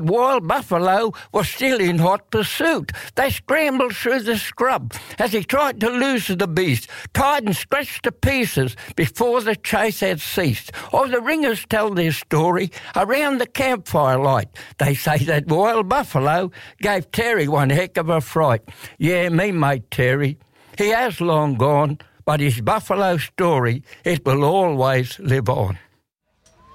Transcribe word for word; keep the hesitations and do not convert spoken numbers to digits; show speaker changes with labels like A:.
A: Wild buffalo was still in hot pursuit. They scrambled through the scrub as he tried to lose the beast, tied and scratched to pieces before the chase had ceased. Oh, the ringers tell their story around the campfire light. They say that wild buffalo gave Terry one heck of a fright. Yeah, me mate Terry, he has long gone, but his buffalo story, it will always live on.